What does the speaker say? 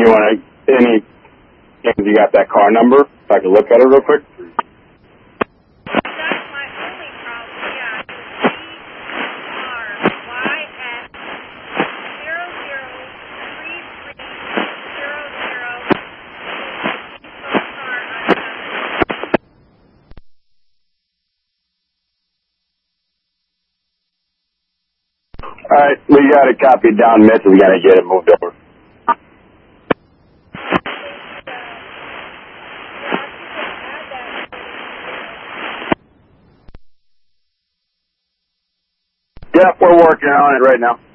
You want you got that car number? If I can look at it real quick. That's my only problem. Yeah, it's All right, we got it copied down, Mitch. We got to get it moved over. Yep, we're working on it right now.